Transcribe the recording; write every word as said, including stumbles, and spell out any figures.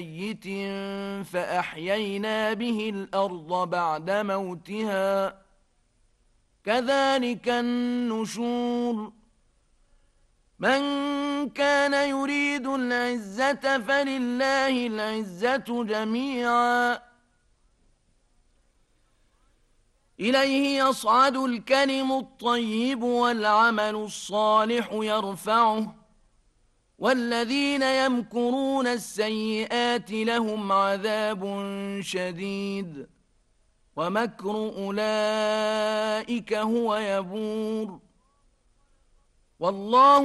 ميت فأحيينا به الأرض بعد موتها كذلك النشور من كان يريد العزة فلله العزة جميعا إليه يصعد الكلم الطيب والعمل الصالح يرفعه والذين يمكرون السيئات لهم عذاب شديد ومكر أولئك هو يبور والله